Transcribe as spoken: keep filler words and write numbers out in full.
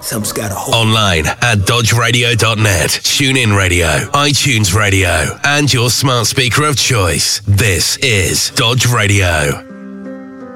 Something's got a hold. Online at dodge radio dot net, TuneIn Radio, iTunes Radio, and your smart speaker of choice. This is Dodge Radio.